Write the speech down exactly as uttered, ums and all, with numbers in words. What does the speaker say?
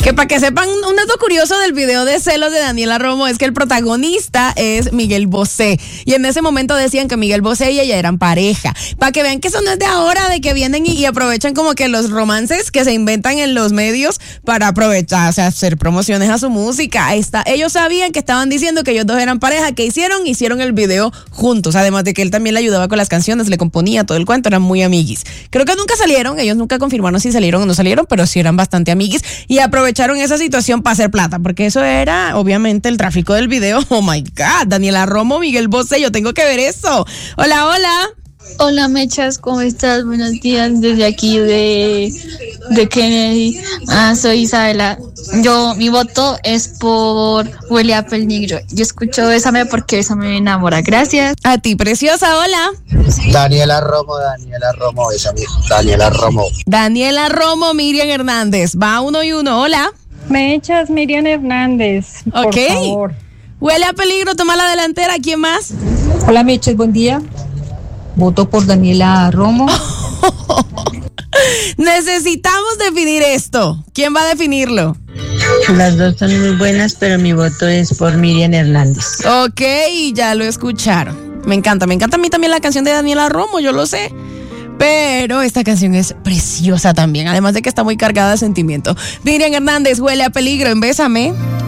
Que para que sepan, un dato curioso del video de celos de Daniela Romo es que el protagonista es Miguel Bosé. Y en ese momento decían que Miguel Bosé y ella eran pareja. Para que vean que eso no es de ahora, de que vienen y, y aprovechan como que los romances que se inventan en los medios para aprovechar, o sea, hacer promociones a su música. Está, ellos sabían que estaban diciendo que ellos dos eran pareja. ¿Qué hicieron? Hicieron el video juntos. Además de que él también le ayudaba con las canciones, le componía todo el cuento, eran muy amiguis. Creo que nunca salieron, ellos nunca confirmaron si salieron o no salieron, pero sí eran bastante amiguis y aprovecharon esa situación para hacer plata, porque eso era obviamente el tráfico del video. Oh my God, Daniela Romo, Miguel Bosé, yo tengo que ver eso. Hola, hola. Hola Mechas, ¿cómo estás? Buenos días desde aquí de, de Kennedy. Ah, soy Isabela. Yo, mi voto es por Huele a Peligro. Yo escucho Bésame porque Bésame me enamora. Gracias. A ti, preciosa, hola. Daniela Romo, Daniela Romo, Bésame. Daniela Romo. Daniela Romo, Miriam Hernández. Va uno y uno, hola. Mechas, Miriam Hernández. Por Ok. favor. Huele a Peligro, toma la delantera. ¿Quién más? Hola Mechas, buen día. Voto por Daniela Romo. Necesitamos definir esto. ¿Quién va a definirlo? Las dos son muy buenas, pero mi voto es por Miriam Hernández. Ok, ya lo escucharon. Me encanta, me encanta a mí también la canción de Daniela Romo, yo lo sé. Pero esta canción es preciosa también, además de que está muy cargada de sentimiento. Miriam Hernández, Huele a Peligro en Bésame.